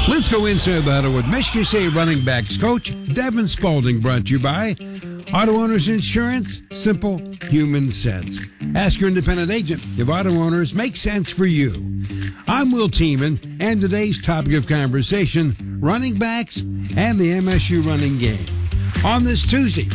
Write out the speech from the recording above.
Let's go inside the huddle with Michigan State running backs coach Devin Spalding, brought to you by Auto Owners Insurance, simple human sense. Ask your independent agent if auto owners make sense for you. I'm Will Tiemann, and today's topic of conversation, running backs and the MSU running game. On this Tuesday,